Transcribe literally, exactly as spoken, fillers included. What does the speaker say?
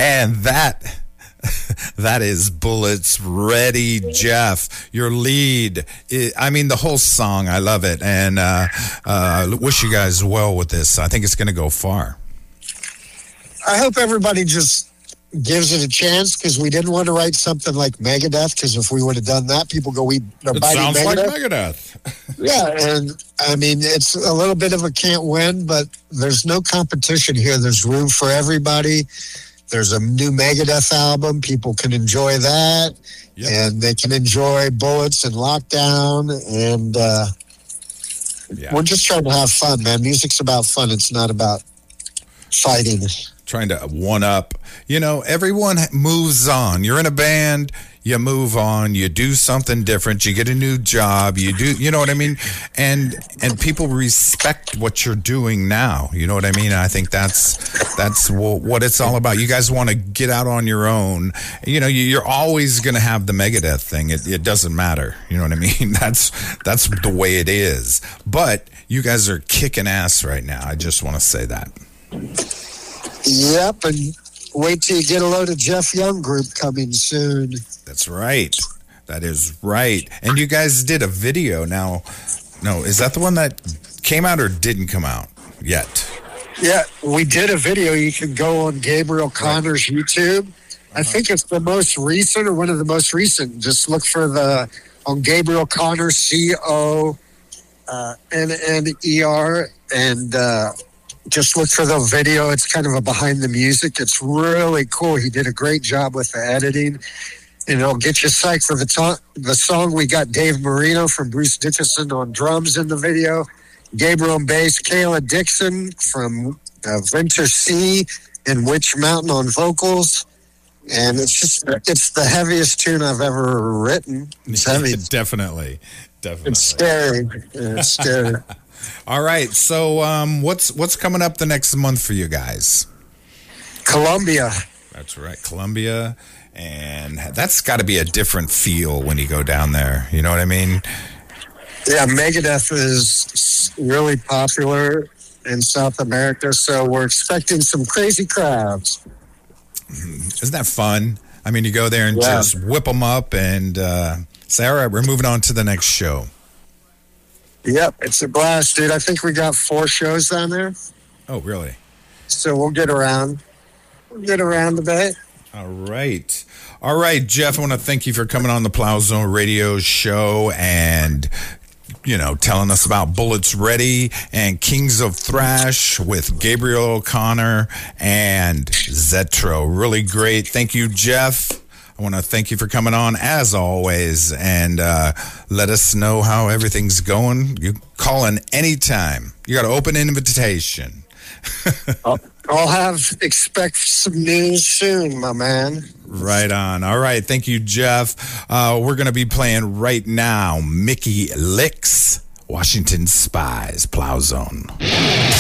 And that that is Bullets Ready, Jeff. Your lead. I mean, the whole song. I love it, and uh, uh, wish you guys well with this. I think it's going to go far. I hope everybody just gives it a chance, because we didn't want to write something like Megadeth, because if we would have done that, people go, we are it biting sounds Megadeth. like Megadeth. Yeah, and I mean, it's a little bit of a can't win, but there's no competition here. There's room for everybody. There's a new Megadeth album. People can enjoy that, yep. and they can enjoy Bullets and Lockdown, and uh, yeah. we're just trying to have fun, man. Music's about fun. It's not about fighting. Trying to one up. You know, everyone moves on. You're in a band, you move on, you do something different, you get a new job, you do, you know what I mean? And and people respect what you're doing now. You know what I mean? I think that's that's what it's all about. You guys want to get out on your own. You know, you're always going to have the Megadeth thing. It, it doesn't matter. You know what I mean? That's that's the way it is. But you guys are kicking ass right now. I just want to say that. Yep, and wait till you get a load of Jeff Young group coming soon. That's right. That is right. And you guys did a video now. No, is that the one that came out or didn't come out yet? Yeah, we did a video. You can go on Gabriel Connor's right. YouTube. Uh-huh. I think it's the most recent or one of the most recent. Just look for the on Gabriel Connor, C O N N E R, and uh, just look for the video. It's kind of a behind the music. It's really cool. He did a great job with the editing. And it'll get you psyched for the, to- the song. We got Dave Marino from Bruce Dickinson on drums in the video. Gabriel on bass. Kayla Dixon from uh, Winter Sea and Witch Mountain on vocals. And it's just, it's the heaviest tune I've ever written. It's heavy. Definitely. Definitely. It's scary. Yeah, it's scary. All right. So um, what's what's coming up the next month for you guys? Columbia. That's right. Columbia. And that's got to be a different feel when you go down there. You know what I mean? Yeah, Megadeth is really popular in South America, so we're expecting some crazy crowds. Isn't that fun? I mean, you go there and yeah. just whip them up and uh, say, all right, we're moving on to the next show. Yep, it's a blast, dude. I think we got four shows down there. Oh, really? So we'll get around. We'll get around a bit. All right. All right, Jeff, I want to thank you for coming on the Plow Zone Radio Show and, you know, telling us about Bullets Ready and Kings of Thrash with Gabriel O'Connor and Zetro. Really great. Thank you, Jeff. I want to thank you for coming on, as always, and uh, let us know how everything's going. You call in anytime. You got an open invitation. I'll, I'll have, expect some news soon, my man. Right on. All right. Thank you, Jeff. Uh, we're going to be playing right now Mickey Licks, Washington Spies, Plow Zone.